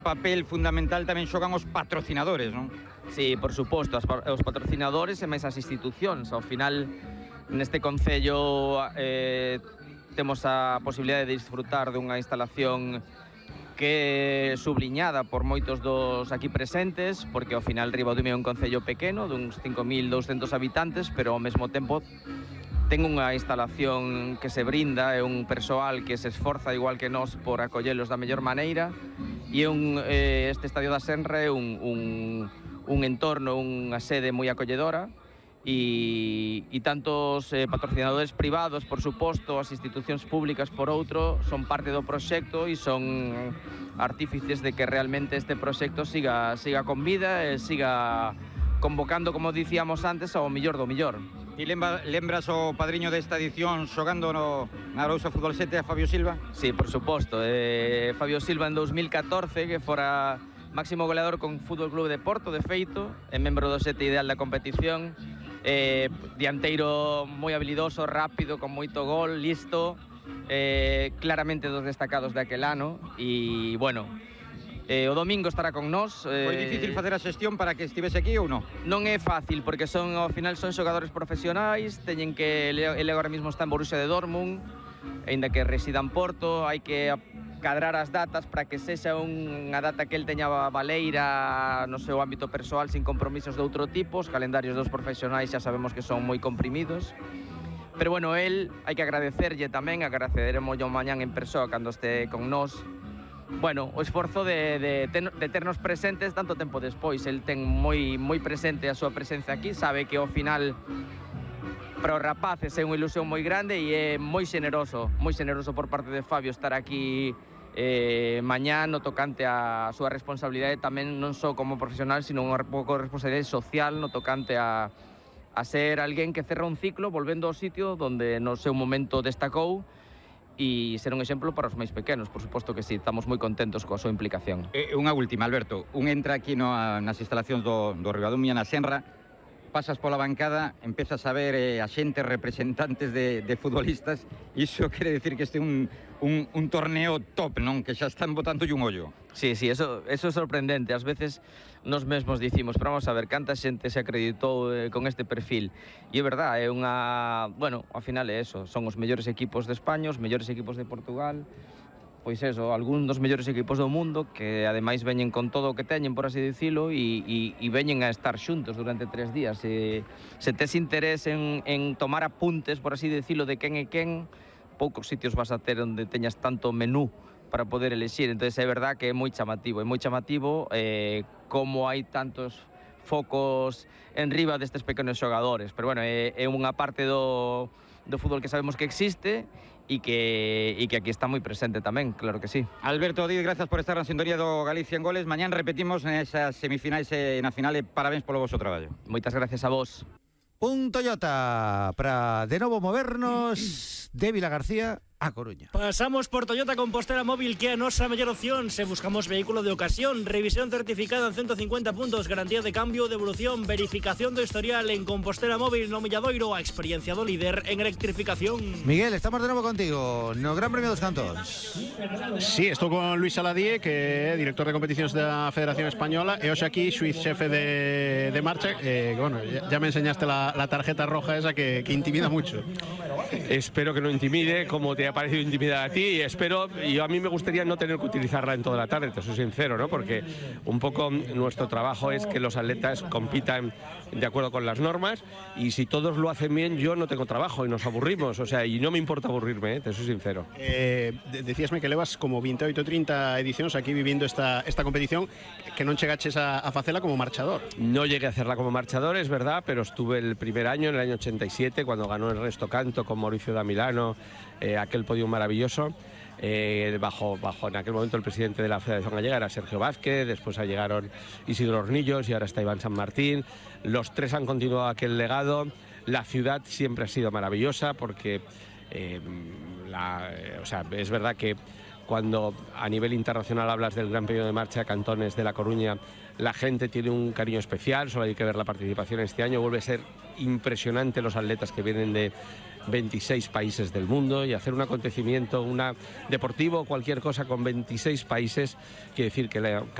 Papel fundamental tamén xogan os patrocinadores, non? Sí, por suposto, os patrocinadores e máis as institucións. Ao final, neste concello temos a posibilidade de disfrutar dunha instalación que é subliñada por moitos dos aquí presentes, porque ao final Ribadumia é un concello pequeno, duns 5.200 habitantes, pero ao mesmo tempo ten unha instalación que se brinda e un persoal que se esforza igual que nós por acollelos da mellor maneira, e este Estadio da Senra é un entorno, unha sede moi acolledora, e tantos patrocinadores privados, por suposto, as institucións públicas por outro, son parte do proxecto e son artífices de que realmente este proxecto siga con vida e siga convocando, como dicíamos antes, ao millor do millor. E lembras o padriño desta edición xogando na Arousa Fútbol 7 a Fabio Silva? Sí, por suposto. Fabio Silva en 2014, que fora máximo goleador con Fútbol Club de Porto, de feito, é membro do 7 ideal da competición, dianteiro moi habilidoso, rápido, con moito gol, listo, claramente dos destacados daquel ano, e, bueno, o domingo estará con nós. Foi difícil facer a xestión para que estivese aquí ou non? Non é fácil, porque ao final son xogadores profesionais, teñen que, ele agora mesmo está en Borussia de Dortmund, aínda que resida en Porto, hai que cadrar as datas para que sexa unha data que el teña valeira no seu ámbito persoal, sin compromisos de outro tipo. Os calendarios dos profesionais xa sabemos que son moi comprimidos, pero bueno, el hai que agradecerlle tamén, agradeceremos mañán en persoa cando este con nós, bueno, o esforzo de ternos presentes tanto tempo despois. El ten moi presente a súa presencia aquí, sabe que ao final para os rapaces é unha ilusión moi grande e é moi xeneroso por parte de Fabio estar aquí mañá no tocante a súa responsabilidade tamén non só como profesional, sino unha pouco responsabilidade social no tocante a ser alguén que cerra un ciclo volvendo ao sitio donde no seu momento destacou, e ser un exemplo para os máis pequenos. Por suposto que sí, estamos moi contentos coa súa implicación. Unha última, Alberto. Un entra aquí nas instalacións do Ribadumia na Senra, pasas pola bancada, empezas a ver a xente, representantes de futbolistas, e iso quere decir que este é un torneo top, non? Que xa están botándolle un ollo. Sí, eso é sorprendente. Ás veces nos mesmos dicimos, pero vamos a ver, canta xente se acreditou con este perfil. E é verdad, é unha... Bueno, ao final é eso, son os mellores equipos de España, os mellores equipos de Portugal, pois eso, algún dos mellores equipos do mundo, que ademais veñen con todo o que teñen, por así dicilo, e veñen a estar xuntos durante 3 días. Se tes interés en tomar apuntes, por así dicilo, de quen é quen, poucos sitios vas a ter onde teñas tanto menú para poder elexir. Entón é verdad que é moi chamativo como hai tantos focos en riba destes pequenos xogadores, pero bueno, é unha parte do fútbol que sabemos que existe e que aquí está moi presente tamén, claro que sí. Alberto Díez, gracias por estar na sintonía do Galicia en Goles. Mañán repetimos nesas semifinais e na final, e parabéns polo vosso traballo. Moitas gracias a vos. Un Toyota para de novo movernos de Vila García a Coruña. Pasamos por Toyota Compostela Móvil, que é a nosa mellor opción. Se buscamos vehículo de ocasión, revisión certificada en 150 puntos, garantía de cambio, devolución, verificación do historial en Compostela Móvil no Milladoiro, a experiencia do líder en electrificación. Miguel, estamos de novo contigo no Gran Premio dos Cantóns. Sí, estou con Luis Saladí, que é director de competicións da Federación Española, e hoxe aquí xuiz xefe de marcha, bueno, ya me enseñaste la tarjeta roja esa que intimida mucho. Espero que no intimide como te ha parecido intimidar a ti, y a mí me gustaría no tener que utilizarla en toda la tarde, te soy sincero, ¿no? Porque un poco nuestro trabajo es que los atletas compitan de acuerdo con las normas, y si todos lo hacen bien, yo no tengo trabajo y nos aburrimos, o sea, y no me importa aburrirme, te soy sincero. Decíasme que levas como 28 o 30 edicións aquí vivindo esta competición, que non chegaches a facela como marchador. No llegué a hacerla como marchador, es verdad, pero estuve el primer año, en el año 87, cuando ganó el Resto Canto con Mauricio da Milano, aquel podio maravilloso. Bajo en aquel momento el presidente de la Federación Gallega era Sergio Vázquez, después llegaron Isidro Hornillos y ahora está Iván San Martín. Los tres han continuado aquel legado. La ciudad siempre ha sido maravillosa porque es verdad que cuando a nivel internacional hablas del Gran Premio de Marcha Cantones de La Coruña, la gente tiene un cariño especial. Solo hay que ver la participación este año. Vuelve a ser impresionante los atletas que vienen 26 países del mundo, y hacer un acontecimiento deportivo, cualquier cosa con 26 países, quiere decir que